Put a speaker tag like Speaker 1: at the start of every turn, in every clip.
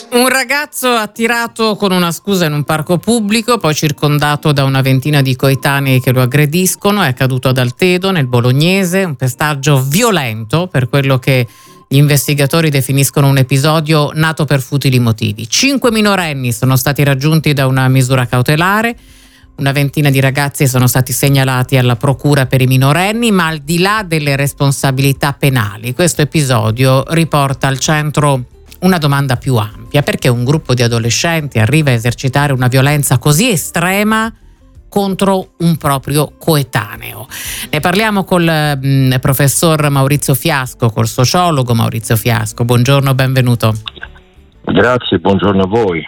Speaker 1: Un ragazzo attirato con una scusa in un parco pubblico, poi circondato da una ventina di coetanei che lo aggrediscono, è accaduto ad Altedo, nel Bolognese, un pestaggio violento per quello che gli investigatori definiscono un episodio nato per futili motivi. 5 minorenni sono stati raggiunti da una misura cautelare, una ventina di ragazzi sono stati segnalati alla procura per i minorenni, ma al di là delle responsabilità penali, questo episodio riporta al centro una domanda più ampia: perché un gruppo di adolescenti arriva a esercitare una violenza così estrema contro un proprio coetaneo? Ne parliamo col professor Maurizio Fiasco, col sociologo Maurizio Fiasco. Buongiorno, benvenuto.
Speaker 2: Grazie, buongiorno a voi.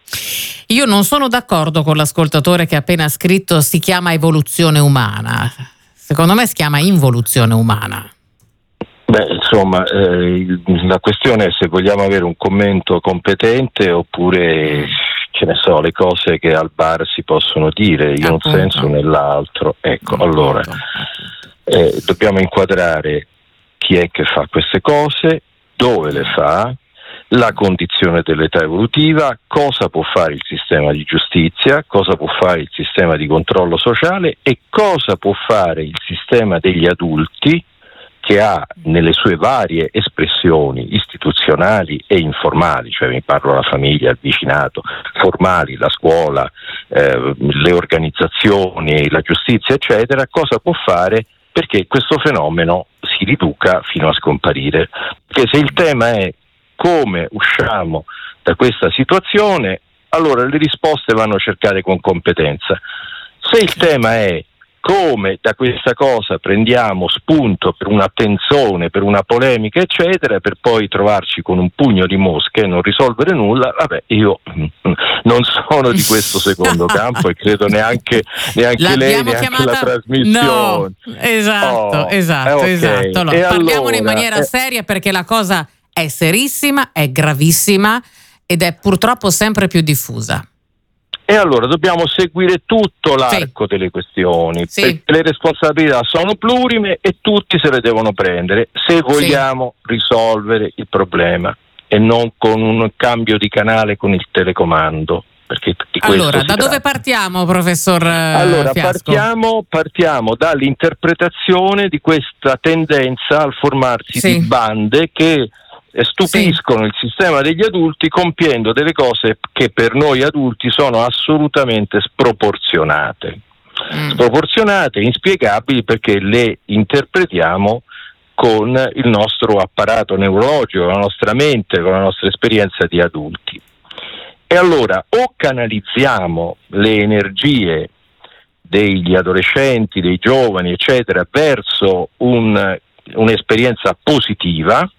Speaker 1: Io non sono d'accordo con l'ascoltatore che ha appena scritto si chiama evoluzione umana. Secondo me si chiama involuzione umana.
Speaker 2: Beh, insomma, la questione è se vogliamo avere un commento competente oppure, che ne so, le cose che al bar si possono dire in un senso o nell'altro. Ecco, allora, dobbiamo inquadrare chi è che fa queste cose, dove le fa, la condizione dell'età evolutiva, cosa può fare il sistema di giustizia, cosa può fare il sistema di controllo sociale e cosa può fare il sistema degli adulti, che ha nelle sue varie espressioni istituzionali e informali, cioè mi parlo della famiglia, il vicinato, formali, la scuola, le organizzazioni, la giustizia, eccetera, cosa può fare perché questo fenomeno si riduca fino a scomparire. Perché se il tema è come usciamo da questa situazione, allora le risposte vanno cercate con competenza. Se il tema è come da questa cosa prendiamo spunto per una tensione, per una polemica, eccetera, per poi trovarci con un pugno di mosche e non risolvere nulla, vabbè, io non sono di questo secondo campo e credo neanche lei, neanche la trasmissione.
Speaker 1: No, esatto.
Speaker 2: Okay.
Speaker 1: Allora, parliamone in maniera seria, perché la cosa è serissima, è gravissima ed è purtroppo sempre più diffusa.
Speaker 2: E allora dobbiamo seguire tutto l'arco delle questioni, perché le responsabilità sono plurime e tutti se le devono prendere se vogliamo risolvere il problema e non con un cambio di canale con il telecomando. Perché di
Speaker 1: allora, da dove partiamo, professor Fiasco?
Speaker 2: Partiamo dall'interpretazione di questa tendenza al formarsi di bande che stupiscono il sistema degli adulti compiendo delle cose che per noi adulti sono assolutamente sproporzionate, inspiegabili, perché le interpretiamo con il nostro apparato neurologico, con la nostra mente, con la nostra esperienza di adulti. E allora o canalizziamo le energie degli adolescenti, dei giovani, eccetera, verso un'esperienza positiva,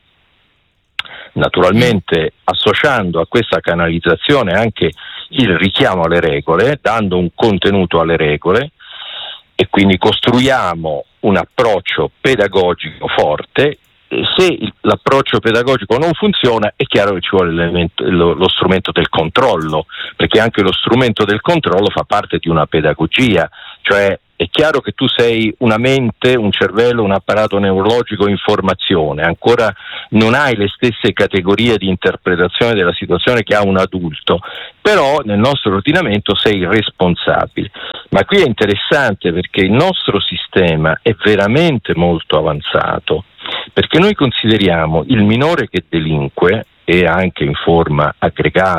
Speaker 2: naturalmente associando a questa canalizzazione anche il richiamo alle regole, dando un contenuto alle regole, e quindi costruiamo un approccio pedagogico forte. Se l'approccio pedagogico non funziona, è chiaro che ci vuole lo strumento del controllo, perché anche lo strumento del controllo fa parte di una pedagogia, cioè è chiaro che tu sei una mente, un cervello, un apparato neurologico in formazione, ancora non hai le stesse categorie di interpretazione della situazione che ha un adulto, però nel nostro ordinamento sei responsabile. Ma qui è interessante perché il nostro sistema è veramente molto avanzato, perché noi consideriamo il minore che delinque, e anche in forma aggregata,